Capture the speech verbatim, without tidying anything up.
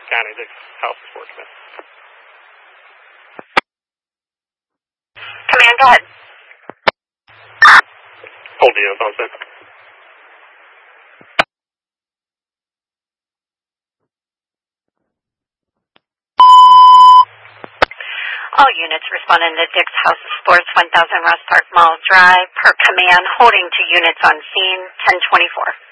County, Dick's House of Sportsmen. Command, go ahead. Hold the phone set. All units responding to Dick's House of Sports, one thousand Ross Park Mall Drive, per command, holding to units on scene, ten twenty-four.